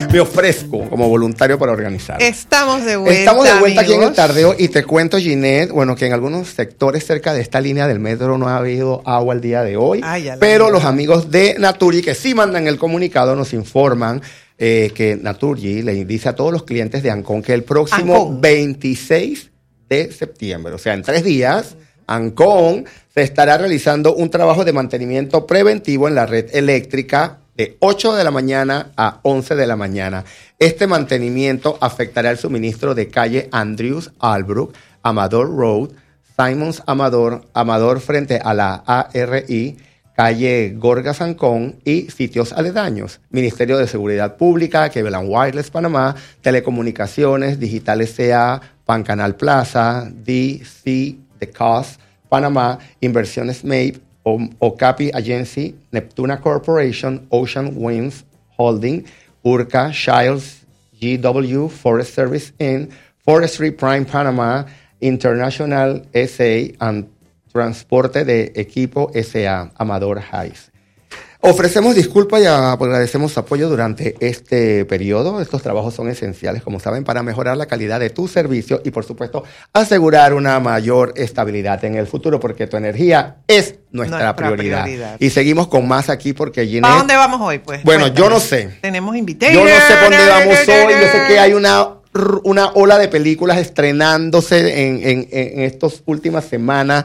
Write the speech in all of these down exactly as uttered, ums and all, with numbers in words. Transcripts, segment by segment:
me ofrezco como voluntario para organizar. Estamos de vuelta, Estamos de vuelta amigos. aquí en el Tardeo y te cuento, Ginette, bueno, que en algunos sectores cerca de esta línea del metro no ha habido agua el día de hoy, Ay, pero los amigos de Naturgy, que sí mandan el comunicado, nos informan eh, que Naturgy le dice a todos los clientes de Ancon que el próximo Ancon. veintiséis de septiembre, o sea, en tres días, Ancon se estará realizando un trabajo de mantenimiento preventivo en la red eléctrica de ocho de la mañana a once de la mañana. Este mantenimiento afectará el suministro de calle Andrews Albrook, Amador Road, Simons Amador, Amador frente a la A R I, calle Gorgas Ancon y sitios aledaños. Ministerio de Seguridad Pública, Cable and Wireless Panamá, Telecomunicaciones, Digital S A, Pancanal Plaza, D C, The Cost, Panamá, Inversiones M A P, Okapi Agency, Neptuna Corporation, Ocean Winds Holding, Urca, Shiles, G W, Forest Service Incorporated, Forestry Prime Panama, International S A, and Transporte de Equipo S A, Amador Hayes. Ofrecemos disculpas y agradecemos su apoyo durante este periodo. Estos trabajos son esenciales, como saben, para mejorar la calidad de tu servicio y, por supuesto, asegurar una mayor estabilidad en el futuro, porque tu energía es nuestra, nuestra prioridad. prioridad. Y seguimos con más aquí porque Ginette... ¿A dónde vamos hoy, pues? Bueno, Cuéntame. yo no sé. Tenemos invitados. Yo no sé por dónde vamos hoy. Yo sé que hay una, una ola de películas estrenándose en, en, en estas últimas semanas.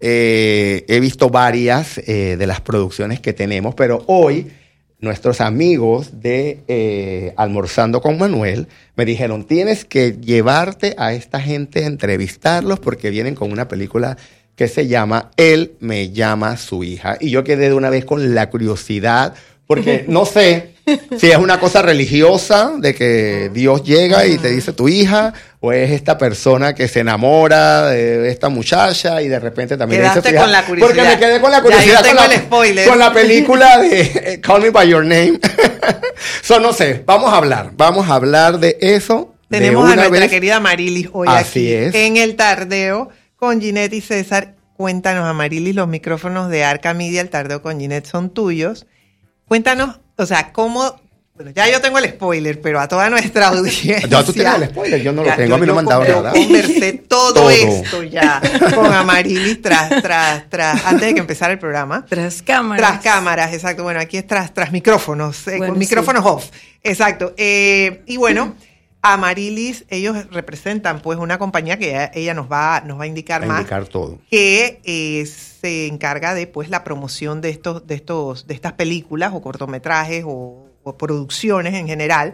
Eh, he visto varias eh, de las producciones que tenemos, pero hoy nuestros amigos de eh, Almorzando con Manuel me dijeron, tienes que llevarte a esta gente a entrevistarlos porque vienen con una película que se llama Él me llama su hija. Y yo quedé de una vez con la curiosidad, porque no sé si es una cosa religiosa de que Dios llega y te dice tu hija, o es esta persona que se enamora de esta muchacha y de repente también Quedaste dice tu hija. con la curiosidad. Porque me quedé con la curiosidad. Ya yo tengo con, la, el spoiler. con la película de Call Me By Your Name. So, no sé, vamos a hablar. Vamos a hablar de eso. Tenemos de a nuestra vez. querida Amarilis hoy Así aquí es. en el Tardeo con Ginette y César. Cuéntanos, Amarilis, los micrófonos de Arca Media, el Tardeo con Ginette son tuyos. Cuéntanos, o sea, cómo... Bueno, ya yo tengo el spoiler, pero a toda nuestra audiencia... Ya tú tienes el spoiler, yo no lo ya, tengo, a mí no me han dado nada. Yo conversé todo, Todo. esto ya con Amarilis tras, tras, tras, antes de que empezara el programa. Tras cámaras. Tras cámaras, exacto. Bueno, aquí es tras, tras micrófonos, eh, Bueno, con micrófonos sí. off. Exacto. Eh, y bueno... Amarilis, ellos representan pues una compañía que ella, ella nos va nos va a indicar A más, indicar todo. que eh, se encarga de pues la promoción de estos de estos de estas películas o cortometrajes o, o producciones en general,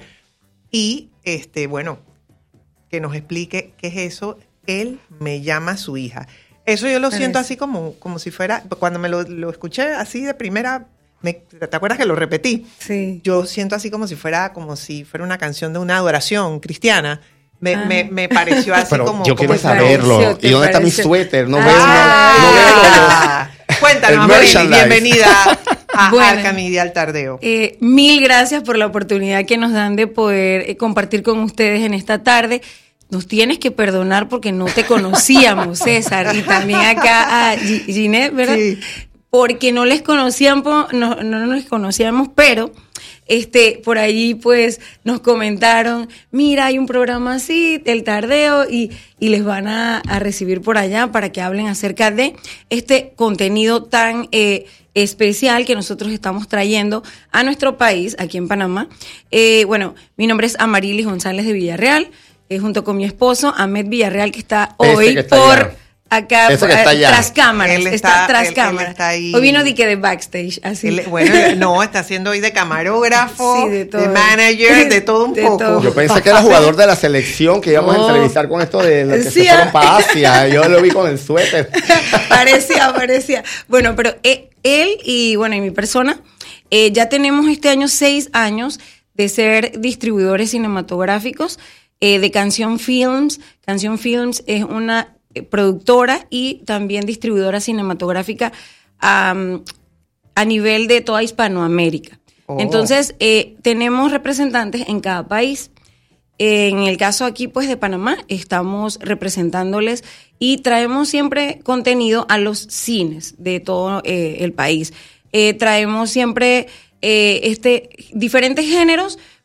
y este bueno que nos explique qué es eso. Él me llama su hija. Eso yo lo Pero siento es- así como como si fuera, cuando me lo, lo escuché así de primera, me, ¿te acuerdas que lo repetí? Sí. Yo siento así como si fuera como si fuera una canción de una adoración cristiana. Me, Ah. me, me pareció así Pero como... yo quiero como- saberlo. pareció? ¿Te ¿Y dónde está mi pareció? suéter? No Ah. veo una, no veo Ah, cuéntanos, el Amarilis, merchandise. bienvenida a Bueno. Arca Media al Tardeo. Eh, mil gracias por la oportunidad que nos dan de poder eh, compartir con ustedes en esta tarde. Nos tienes que perdonar porque no te conocíamos, César, y también acá a Gi- Ginette, ¿verdad? Sí. Porque no les conocíamos, no, no nos conocíamos, pero este, por allí pues nos comentaron, mira, hay un programa así, El Tardeo, y, y les van a, a recibir por allá para que hablen acerca de este contenido tan eh, especial que nosotros estamos trayendo a nuestro país, aquí en Panamá. Eh, bueno, mi nombre es Amarilis González de Villarreal, eh, junto con mi esposo, Ahmed Villarreal, que está Ese hoy que está por... allá. Acá, Ese que eh, está allá. tras cámaras, Él está, está- tras él- él cámaras. está ahí. Hoy vino de que de backstage, así. Él- bueno, no, está haciendo hoy de camarógrafo, Sí, de de, todo. manager, de todo un De poco. todo. Yo pensé que era jugador de la selección, que íbamos No. a entrevistar con esto de los que Sí, se fueron ah. para Asia. Yo lo vi con el suéter. parecía, parecía. Bueno, pero eh, él y, bueno, y mi persona, eh, ya tenemos este año seis años de ser distribuidores cinematográficos eh, de Canción Films. Canción Films es una eh, productora y también distribuidora cinematográfica um, a nivel de toda Hispanoamérica. Oh. Entonces, eh, tenemos representantes en cada país. En el caso aquí, pues, de Panamá, estamos representándoles y traemos siempre contenido a los cines de todo eh, el país. Eh, traemos siempre eh, este, diferentes géneros,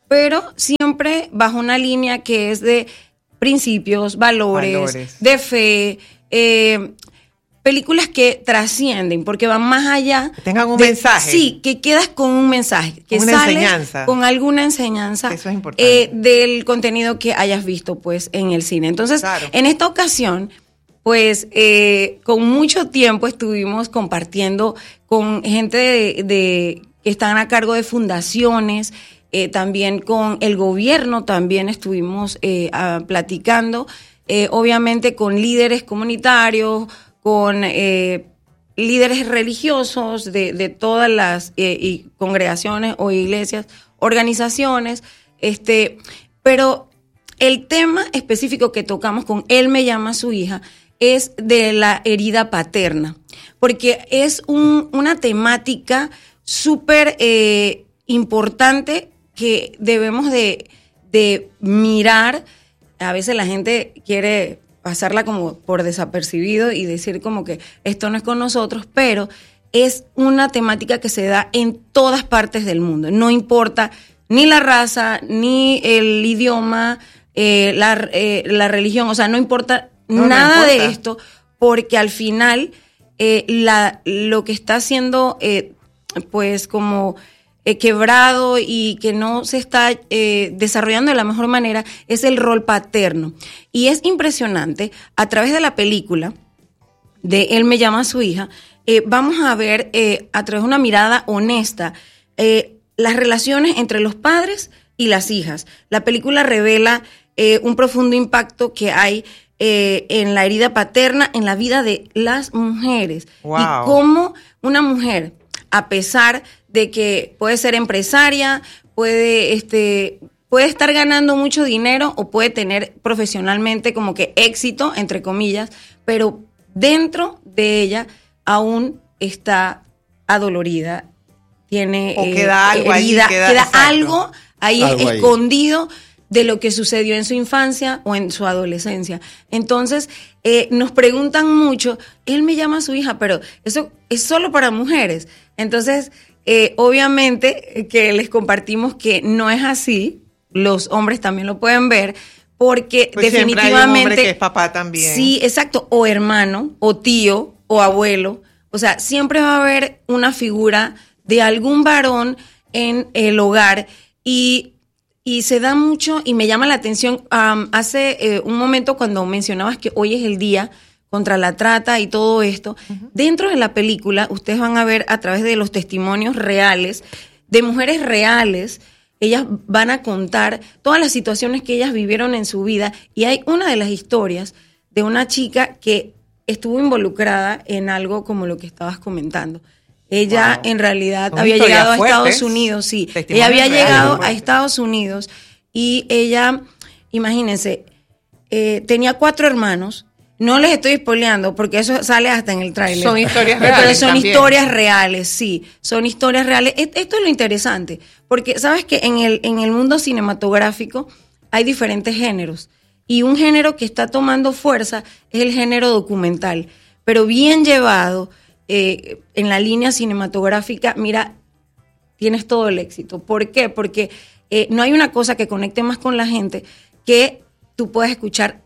pero siempre bajo una línea que es de principios, valores, Valores. de fe, eh, películas que trascienden, porque van más allá. Que tengan un de- mensaje. Sí, que quedas con un mensaje, que Una sales enseñanza. con alguna enseñanza Eso es importante. eh, del contenido que hayas visto pues en el cine. Entonces, Claro. en esta ocasión, pues eh, con mucho tiempo estuvimos compartiendo con gente de, de- que están a cargo de fundaciones, eh, también con el gobierno, también estuvimos eh, a- platicando, eh, obviamente con líderes comunitarios, con eh, líderes religiosos de, de todas las eh, y congregaciones o iglesias, organizaciones, este, pero el tema específico que tocamos con Él me llama a su hija es de la herida paterna, porque es un- una temática súper eh, importante que debemos de, de mirar. A veces la gente quiere pasarla como por desapercibido y decir como que esto no es con nosotros, pero es una temática que se da en todas partes del mundo. No importa ni la raza, ni el idioma, eh, la, eh, la religión, o sea, no importa No, no nada importa. de esto, porque al final eh, la, lo que está haciendo, eh, pues como eh, quebrado y que no se está eh, desarrollando de la mejor manera es el rol paterno. Y es impresionante, a través de la película de Él me llama a su hija, eh, vamos a ver eh, a través de una mirada honesta eh, las relaciones entre los padres y las hijas. La película revela eh, un profundo impacto que hay eh, en la herida paterna en la vida de las mujeres. Wow. Y cómo una mujer, a pesar de que puede ser empresaria, puede, este, puede estar ganando mucho dinero o puede tener profesionalmente como que éxito, entre comillas, pero dentro de ella aún está adolorida, tiene O eh, queda algo ahí, herida, queda- queda exacto. algo ahí Algo ahí. escondido de lo que sucedió en su infancia o en su adolescencia. Entonces, eh, nos preguntan mucho, Él me llama a su hija, pero eso es solo para mujeres. Entonces, eh, obviamente eh, que les compartimos que no es así, los hombres también lo pueden ver, porque Pues siempre definitivamente... hay un hombre que es papá también. Sí, exacto, o hermano, o tío, o abuelo. O sea, siempre va a haber una figura de algún varón en el hogar y... Y se da mucho, y me llama la atención, um, hace eh, un momento cuando mencionabas que hoy es el día contra la trata y todo esto, uh-huh. Dentro de la película ustedes van a ver a través de los testimonios reales, de mujeres reales, ellas van a contar todas las situaciones que ellas vivieron en su vida, y hay una de las historias de una chica que estuvo involucrada en algo como lo que estabas comentando. Ella Wow. en realidad Son había historias llegado a fuertes. Estados Unidos, sí. Ella Testimonios había reales, llegado a fuertes. Estados Unidos y ella, imagínense, eh, tenía cuatro hermanos. No les estoy spoileando porque eso sale hasta en el tráiler. Son historias Pero reales son también. historias reales, sí. Son historias reales. Et- Esto es lo interesante, porque sabes que en el, en el mundo cinematográfico hay diferentes géneros. Y un género que está tomando fuerza es el género documental. Pero bien llevado, eh, en la línea cinematográfica, mira, tienes todo el éxito. ¿Por qué? Porque eh, no hay una cosa que conecte más con la gente que tú puedas escuchar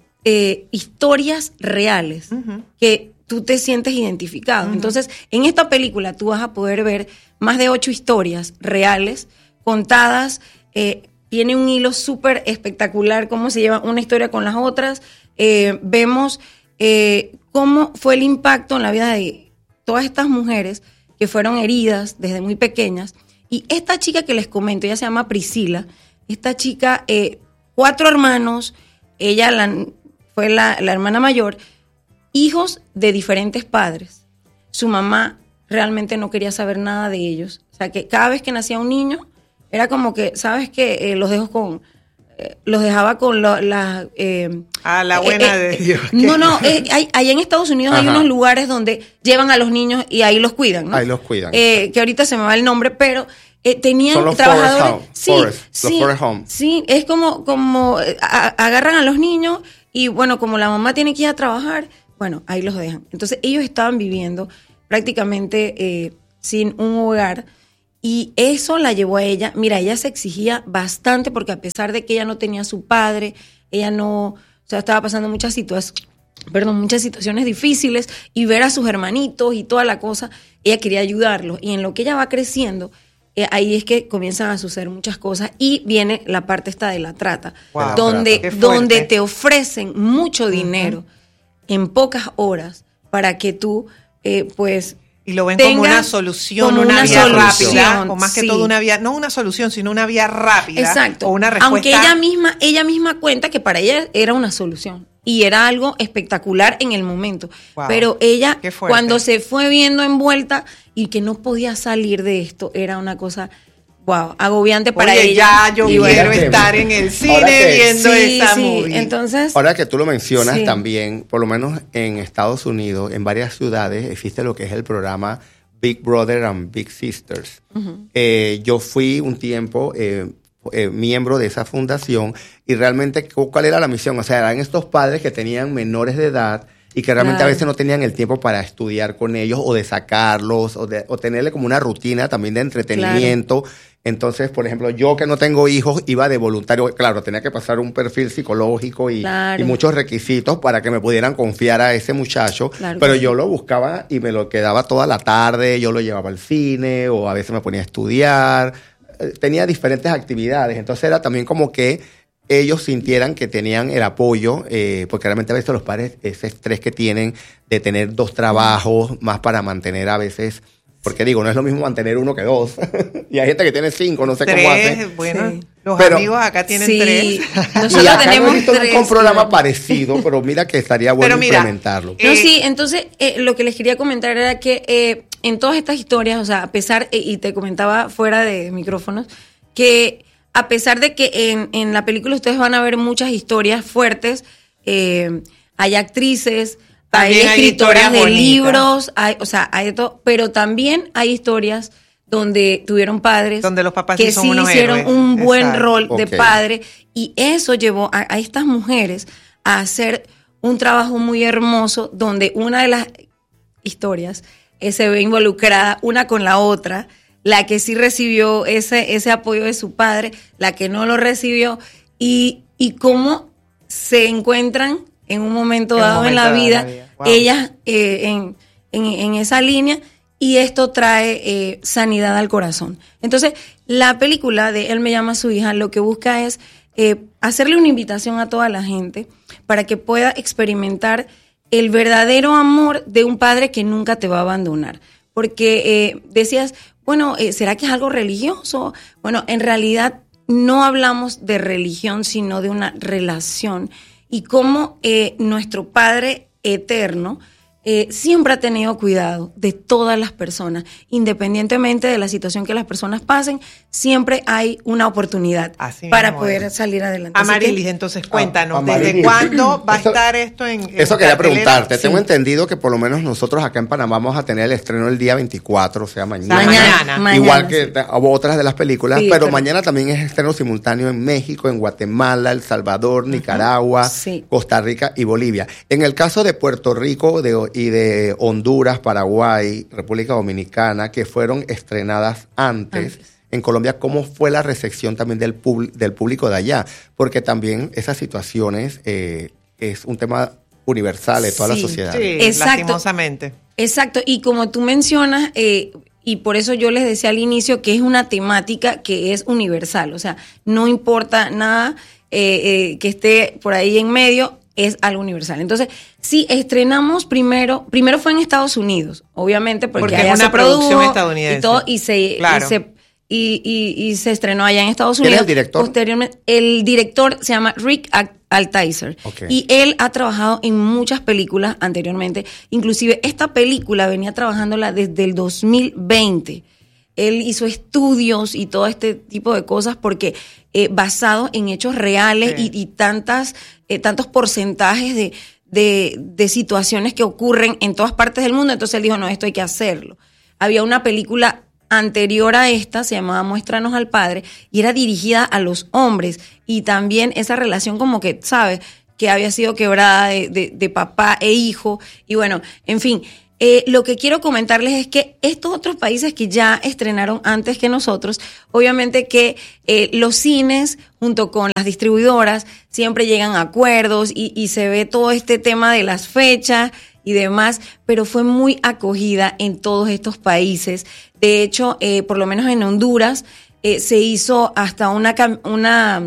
eh, historias reales, Uh-huh. que tú te sientes identificado. Uh-huh. Entonces, en esta película tú vas a poder ver más de ocho historias reales, contadas, eh, tiene un hilo súper espectacular, cómo se lleva una historia con las otras. Eh, vemos eh, cómo fue el impacto en la vida de todas estas mujeres que fueron heridas desde muy pequeñas. Y esta chica que les comento, ella se llama Priscila. Esta chica, eh, cuatro hermanos, ella la, fue la, la hermana mayor, hijos de diferentes padres. Su mamá realmente no quería saber nada de ellos. O sea, que cada vez que nacía un niño, era como que, ¿sabes qué? Eh, los dejo con... eh, los dejaba con lo- la... Eh, Ah, la eh, buena eh, de eh, Dios. No, no, eh, hay, hay en Estados Unidos hay Ajá. unos lugares donde llevan a los niños y ahí los cuidan, ¿no? Ahí los cuidan. Eh, que ahorita se me va el nombre, pero eh, tenían Son los trabajadores... forest home, sí, forest, los sí, forest home. sí, es como, como eh, a- agarran a los niños y bueno, como la mamá tiene que ir a trabajar, bueno, ahí los dejan. Entonces ellos estaban viviendo prácticamente eh, sin un hogar Y eso la llevó a ella, mira, ella se exigía bastante porque a pesar de que ella no tenía a su padre, ella no, o sea, estaba pasando muchas situaciones, perdón, muchas situaciones difíciles y ver a sus hermanitos y toda la cosa, ella quería ayudarlos. Y en lo que ella va creciendo, eh, ahí es que comienzan a suceder muchas cosas y viene la parte esta de la trata, Wow, donde, trata. donde te ofrecen mucho dinero uh-huh. en pocas horas para que tú, eh, pues... Y lo ven tengas como una solución, como una, una vía solución, rápida, o más que sí. todo una vía, no una solución, sino una vía rápida. Exacto. O una respuesta. Aunque ella misma, ella misma cuenta que para ella era una solución y era algo espectacular en el momento. Wow. Pero ella, Qué fuerte. cuando se fue viendo envuelta y que no podía salir de esto, era una cosa, wow, agobiante para Oye, ella. ya yo Y quiero bueno, estar en el cine Ahora que- viendo sí, esa sí. movie. Entonces, Ahora que tú lo mencionas Sí. también, por lo menos en Estados Unidos, en varias ciudades, existe lo que es el programa Big Brother and Big Sisters. Uh-huh. Eh, yo fui un tiempo eh, eh, miembro de esa fundación y realmente, ¿cuál era la misión? O sea, eran estos padres que tenían menores de edad y que realmente Claro. a veces no tenían el tiempo para estudiar con ellos o de sacarlos o, de, o tenerle como una rutina también de entretenimiento. Claro. Entonces, por ejemplo, yo que no tengo hijos, iba de voluntario. Claro, tenía que pasar un perfil psicológico y, Claro. y muchos requisitos para que me pudieran confiar a ese muchacho. Claro pero que yo sí. lo buscaba y me lo quedaba toda la tarde. Yo lo llevaba al cine o a veces me ponía a estudiar. Eh, Tenía diferentes actividades. Entonces era también como que ellos sintieran que tenían el apoyo, eh, porque realmente a veces los padres, ese estrés que tienen de tener dos trabajos más para mantener a veces... Porque digo, no es lo mismo mantener uno que dos. Y hay gente que tiene cinco, no sé tres, cómo hace. bueno, Sí. los Pero- amigos acá tienen sí, tres. Y nosotros acá tenemos no he visto tres. nunca un programa claro. parecido, pero mira que estaría bueno Pero mira, implementarlo. No, Eh, sí, entonces eh, lo que les quería comentar era que eh, en todas estas historias, o sea, a pesar, eh, y te comentaba fuera de micrófonos, que a pesar de que en, en la película ustedes van a ver muchas historias fuertes, eh, hay actrices, También hay hay escritoras historias de bonitas. libros, hay, o sea, hay de todo, pero también hay historias donde tuvieron padres Donde los papás que sí son sí unos hicieron héroes. un buen Exacto. rol de Ok. padre y eso llevó a, a estas mujeres a hacer un trabajo muy hermoso donde una de las historias eh, se ve involucrada una con la otra, la que sí recibió ese, ese apoyo de su padre, la que no lo recibió y, y cómo se encuentran en un momento En un dado en momento la dado en vida, la vida. Wow. ellas eh, en, en, en esa línea y esto trae eh, sanidad al corazón. Entonces, la película de Él me llama a su hija lo que busca es eh, hacerle una invitación a toda la gente para que pueda experimentar el verdadero amor de un padre que nunca te va a abandonar. Porque eh, decías, bueno, eh, ¿será que es algo religioso? Bueno, en realidad no hablamos de religión, sino de una relación y cómo eh, nuestro Padre eterno eh, siempre ha tenido cuidado de todas las personas, independientemente de la situación que las personas pasen, siempre hay una oportunidad Así para mismo poder es. salir adelante. Así que- Amarilis, entonces cuéntanos, Ah, ¿desde Amarilis. cuándo va a Eso- estar esto en, en Eso quería cartelera? preguntarte. Sí. Tengo entendido que por lo menos nosotros acá en Panamá vamos a tener el estreno el día veinticuatro, o sea, mañana. Mañana. Mañana, Igual que sí. te- otras de las películas, Sí, pero correcto. mañana también es estreno simultáneo en México, en Guatemala, El Salvador, Nicaragua, Sí. Costa Rica y Bolivia. En el caso de Puerto Rico de- y de Honduras, Paraguay, República Dominicana, que fueron estrenadas antes, Antes. en Colombia, ¿cómo fue la recepción también del, pub- del público de allá? Porque también esas situaciones eh, es un tema universal de toda Sí, la sociedad. Sí, Exacto. lastimosamente. Exacto, y como tú mencionas, eh, y por eso yo les decía al inicio que es una temática que es universal, o sea, no importa nada eh, eh, que esté por ahí en medio, es algo universal. Entonces, sí, estrenamos primero, primero fue en Estados Unidos, obviamente, porque, Porque es allá una se produjo producción estadounidense. y todo, y se, Claro. y se y, y, y se estrenó allá en Estados ¿Quién es Unidos. el director? Posteriormente, el director se llama Rick Altizer. Ok. Y él ha trabajado en muchas películas anteriormente. Inclusive esta película venía trabajándola desde el dos mil veinte. Él hizo estudios y todo este tipo de cosas porque eh, basado en hechos reales Sí. y, y tantas eh, tantos porcentajes de, de, de situaciones que ocurren en todas partes del mundo. Entonces él dijo, no, esto hay que hacerlo. Había una película anterior a esta, se llamaba Muéstranos al Padre, y era dirigida a los hombres. Y también esa relación como que, ¿sabes?, que había sido quebrada de, de, de papá e hijo. Y bueno, en fin, Eh, lo que quiero comentarles es que estos otros países que ya estrenaron antes que nosotros, obviamente que eh, los cines junto con las distribuidoras siempre llegan a acuerdos y, y se ve todo este tema de las fechas y demás, pero fue muy acogida en todos estos países. De hecho, eh, por lo menos en Honduras eh, se hizo hasta una... una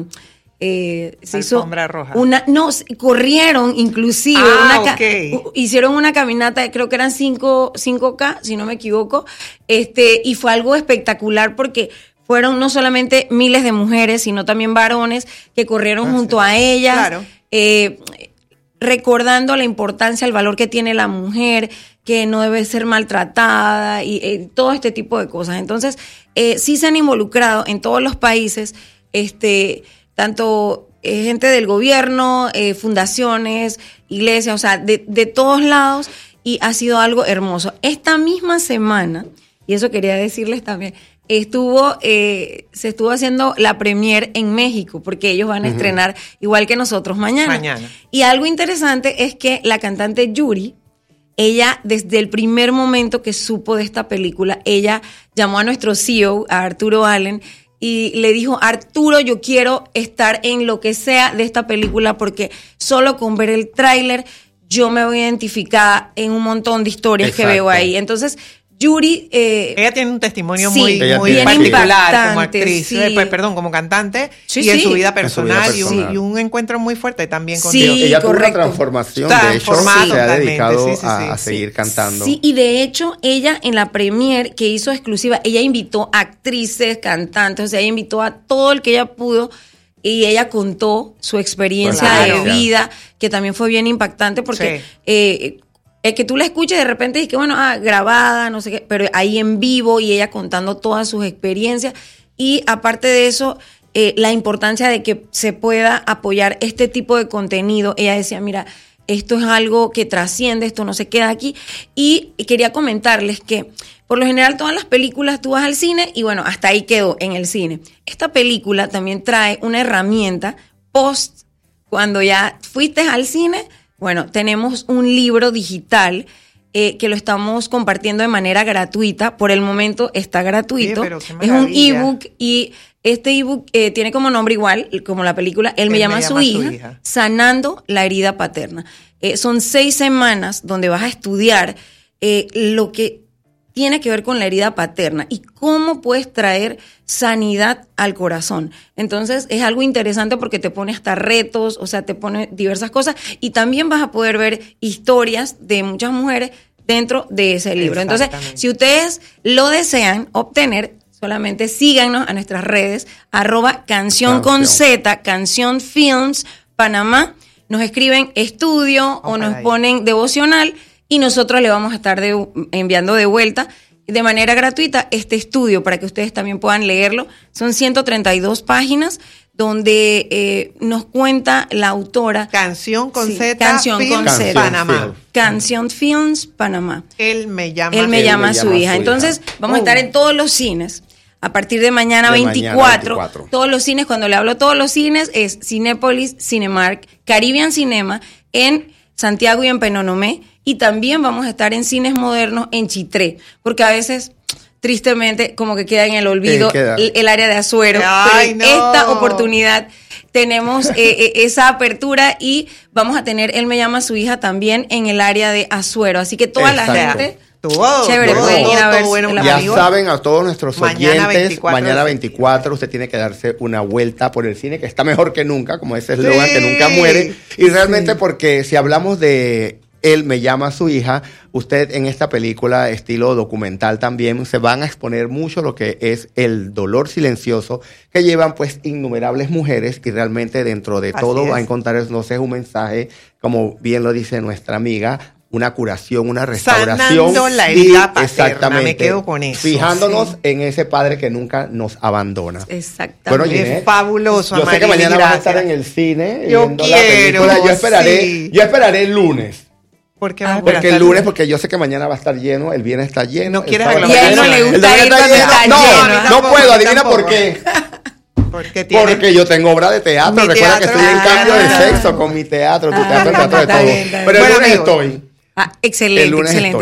Eh, se hizo roja. Una, no, corrieron inclusive, ah, una, okay. hicieron una caminata, creo que eran cinco K, si no me equivoco, este, y fue algo espectacular porque fueron no solamente miles de mujeres, sino también varones que corrieron ah, junto sí. a ellas, claro. eh, recordando la importancia, el valor que tiene la mujer, que no debe ser maltratada y eh, todo este tipo de cosas. Entonces, eh, sí se han involucrado en todos los países, este, tanto eh, gente del gobierno, eh, fundaciones, iglesias, o sea, de, de todos lados, y ha sido algo hermoso. Esta misma semana, y eso quería decirles también, estuvo eh, se estuvo haciendo la premier en México, porque ellos van a uh-huh. estrenar igual que nosotros mañana. mañana. Y algo interesante es que la cantante Yuri, ella desde el primer momento que supo de esta película, ella llamó a nuestro C E O, a Arturo Allen, y le dijo, Arturo, yo quiero estar en lo que sea de esta película porque solo con ver el tráiler yo me voy a identificar en un montón de historias Exacto. que veo ahí. Entonces, Yuri... Eh, ella tiene un testimonio sí, muy, muy bien particular como actriz, sí. eh, perdón, como cantante sí, y en sí. su vida personal, su vida personal. Y, un, y un encuentro muy fuerte también con sí, Dios. Ella correcto. tuvo una transformación, de hecho, sí. se ha dedicado sí, sí, sí, a, sí, a seguir sí. cantando. Sí, y de hecho, ella en la premier que hizo exclusiva, ella invitó a actrices, cantantes, o sea, ella invitó a todo el que ella pudo y ella contó su experiencia Claro. de vida, que también fue bien impactante porque... Sí. Eh, es que tú la escuches de repente y que bueno, ah, grabada, no sé qué, pero ahí en vivo y ella contando todas sus experiencias. Y aparte de eso, eh, la importancia de que se pueda apoyar este tipo de contenido. Ella decía, mira, esto es algo que trasciende, esto no se queda aquí. Y quería comentarles que por lo general todas las películas tú vas al cine y bueno, hasta ahí quedó en el cine. Esta película también trae una herramienta post, cuando ya fuiste al cine. Bueno, tenemos un libro digital eh, que lo estamos compartiendo de manera gratuita. Por el momento está gratuito. Sí, pero qué es un maravilla. ebook y este ebook eh, tiene como nombre igual, como la película, Él, Él me llama, a su, llama hija, su hija, sanando la herida paterna. Eh, son seis semanas donde vas a estudiar eh, lo que tiene que ver con la herida paterna y cómo puedes traer sanidad al corazón. Entonces es algo interesante porque te pone hasta retos, o sea, te pone diversas cosas y también vas a poder ver historias de muchas mujeres dentro de ese libro. Entonces, si ustedes lo desean obtener, solamente síganos a nuestras redes, arroba canción con Z, Canción Films Panamá. Nos escriben estudio oh, o nos ahí. ponen devocional y nosotros le vamos a estar de, enviando de vuelta de manera gratuita este estudio para que ustedes también puedan leerlo. Son ciento treinta y dos páginas donde eh, nos cuenta la autora. Canción con sí, Z, Canción Films, con Z, Panamá. Canción Films Panamá. Él me llama. Él me Él llama me a su llama hija. su Entonces hija. vamos oh. a estar en todos los cines. A partir de mañana, de veinticuatro, mañana veinticuatro, todos los cines, cuando le hablo todos los cines, es Cinépolis, Cinemark, Caribbean Cinema, en Santiago y en Penonomé, y también vamos a estar en cines modernos en Chitré, porque a veces, tristemente, como que queda en el olvido el, el área de Azuero. Ay, pero en no. esta oportunidad tenemos eh, esa apertura y vamos a tener Él me llama a su hija también en el área de Azuero. Así que toda Exacto. la gente... Todo, Chévere, todo, pueden ir a ver. todo bueno, ya amigo. saben a todos nuestros Mañana oyentes, veinticuatro, mañana veinticuatro usted tiene que darse una vuelta por el cine, que está mejor que nunca, como ese eslogan, sí. que nunca muere. Y realmente sí. porque si hablamos de Él me llama a su hija, usted en esta película estilo documental también se van a exponer mucho lo que es el dolor silencioso que llevan pues innumerables mujeres, y realmente dentro de Así todo es. va a encontrarse un mensaje, como bien lo dice nuestra amiga, una curación, una restauración. Sanando la herida paterna, exactamente, me quedo con eso. fijándonos sí. en ese padre que nunca nos abandona. Exactamente. Bueno, Es Ginette, fabuloso, yo sé que Amarili, mañana vas a gracias. estar en el cine Yo viendo la quiero, película. Yo esperaré, sí. yo esperaré el lunes. ¿Por qué Ah, vas a Porque esperar el lunes, hasta porque yo sé que mañana va a estar lleno, el viernes está lleno. No el quieres sábado Y a él no está le lleno, gusta el ir domingo cuando lleno. está No, lleno. no Tampoco, puedo, adivina tampoco. por qué. Porque, tiene... Porque yo tengo obra de teatro. Mi Recuerda teatro, que estoy en ah, cambio de ah, sexo con mi teatro, tu ah, teatro, el teatro de está todo. bien, está bien. Pero el Bueno, lunes amigos, estoy. Ah, excelente, El lunes excelente. estoy.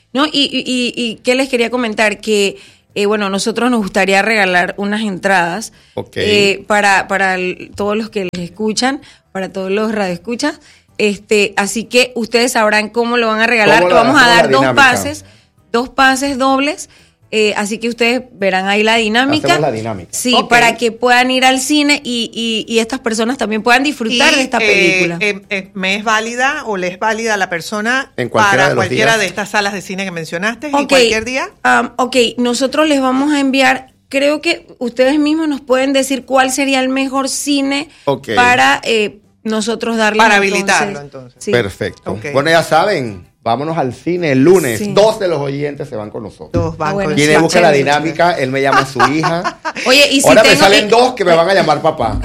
No, y, y, y, y ¿qué les quería comentar? Que, eh, bueno, nosotros nos gustaría regalar unas entradas okay. eh, para, para el, todos los que les escuchan, para todos los radioescuchas. Este, así que ustedes sabrán cómo lo van a regalar. Lo, Vamos a dar dos pases, dos pases dobles. Eh, así que ustedes verán ahí la dinámica. Hacemos la dinámica. Sí, okay. para que puedan ir al cine y, y, y estas personas también puedan disfrutar y, de esta eh, película. Eh, eh, ¿Me es válida o le es válida a la persona en cualquiera para de cualquiera días. de estas salas de cine que mencionaste? Okay. ¿En cualquier día? Um, ok, nosotros les vamos a enviar, creo que ustedes mismos nos pueden decir cuál sería el mejor cine okay. para eh, nosotros darle. Para habilitarlo, entonces. Sí. Perfecto. Okay. Bueno, ya saben. Vámonos al cine el lunes. Sí. Dos de los oyentes se van con nosotros. Dos van Ah, bueno. con Quienes Sí, buscan la chévere, dinámica, él me llama su hija. Oye, y si ahora tengo, me salen y, dos que me van a llamar papá.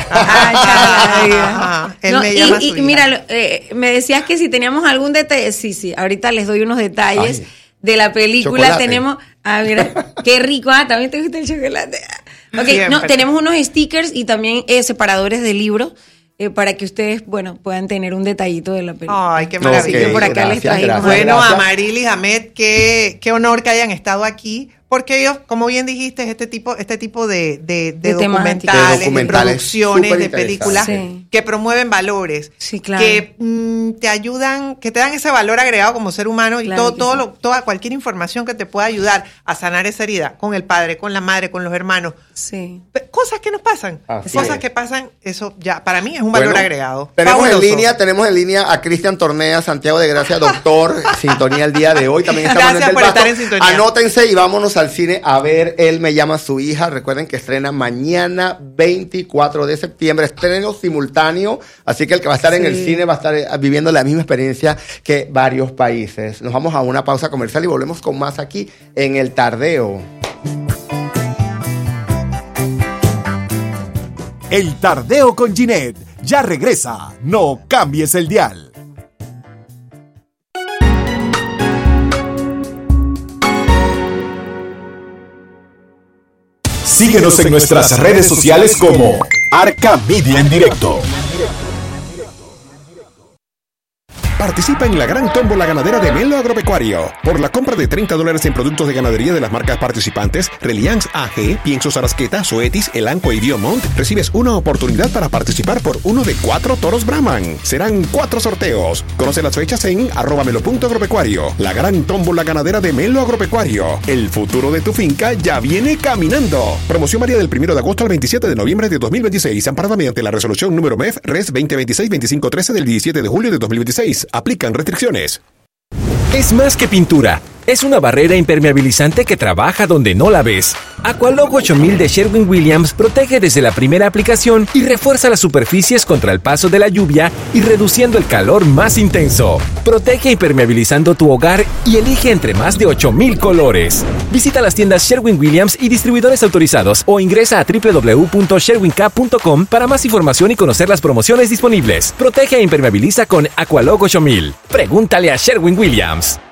Ah, ya, ya. Ajá, él No, me y, llama y, su y hija. mira, eh, me decías que si teníamos algún detalle. Sí, sí, ahorita les doy unos detalles Ay. de la película. Chocolate. Tenemos, ah, mira, qué rico. Ah, también te gusta el chocolate. Ok, Siempre. no, tenemos unos stickers y también eh, separadores de libros. Eh, para que ustedes, bueno, puedan tener un detallito de la película. Ay, qué Okay, maravilla. por acá les gracias, trajimos. gracias, Bueno, gracias. Amarilis, Ahmed, qué, qué honor que hayan estado aquí, porque ellos, como bien dijiste, este tipo, este tipo de, de, de, De documentales, temática. de, De documentales, producciones, súper de interesantes. películas Sí. que promueven valores, Sí, claro. que mm, te ayudan, que te dan ese valor agregado como ser humano y Claro todo, que todo sí. lo, toda cualquier información que te pueda ayudar a sanar esa herida con el padre, con la madre, con los hermanos. Sí. Pe- Cosas que nos pasan, Así cosas es. que pasan, eso ya para mí es un valor Bueno, agregado. Tenemos Fabuloso. en línea, tenemos en línea a Cristian Tornea, Santiago de Gracia, doctor, sintonía el día de hoy. También está Gracias Manuel del por Pasto. estar en sintonía. Anótense y vámonos al cine a ver Él me llama su hija. Recuerden que estrena mañana veinticuatro de septiembre, estreno simultáneo, así que el que va a estar Sí. en el cine va a estar eh, viviendo la misma experiencia que varios países. Nos vamos a una pausa comercial y volvemos con más aquí en El Tardeo. El Tardeo con Ginette ya regresa. No cambies el dial. Síguenos en nuestras redes sociales como Arca Media en Directo. Participa en la gran tómbola ganadera de Melo Agropecuario. Por la compra de treinta dólares en productos de ganadería de las marcas participantes, Reliance A G, Piensos Arasqueta, Zoetis, Elanco y Biomont, recibes una oportunidad para participar por uno de cuatro toros Brahman. Serán cuatro sorteos. Conoce las fechas en arroba melo.agropecuario. La gran tómbola ganadera de Melo Agropecuario. El futuro de tu finca ya viene caminando. Promoción varía del primero de agosto al veintisiete de noviembre de dos mil veintiséis, amparada mediante la resolución número M E F Res veinte veintiséis veinticinco trece del diecisiete de julio de dos mil veintiséis. Aplican restricciones. Es más que pintura. Es una barrera impermeabilizante que trabaja donde no la ves. Aqualog ocho mil de Sherwin-Williams protege desde la primera aplicación y refuerza las superficies contra el paso de la lluvia y reduciendo el calor más intenso. Protege impermeabilizando tu hogar y elige entre más de ocho mil colores. Visita las tiendas Sherwin-Williams y distribuidores autorizados o ingresa a doble u doble u doble u punto sherwin cap punto com para más información y conocer las promociones disponibles. Protege e impermeabiliza con Aqualog ocho mil. Pregúntale a Sherwin-Williams.